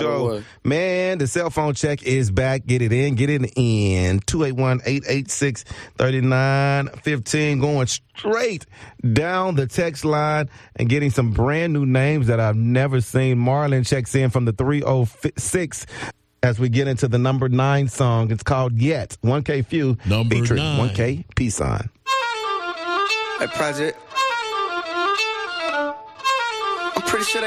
show. Man, the cell phone check is back. Get it in. 281-886-3915. Going straight down the text line and getting some brand new names that I've never seen. Marlon checks in from the 306 as we get into the number 9 song. It's called Yet. 1K Few Number featuring 9. 1K Peace Sign. Hey, Project. I'm pretty sure